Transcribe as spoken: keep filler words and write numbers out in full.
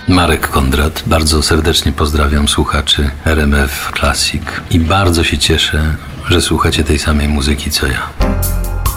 Marek Kondrat. Bardzo serdecznie pozdrawiam słuchaczy R M F Classic i bardzo się cieszę, że słuchacie tej samej muzyki co ja.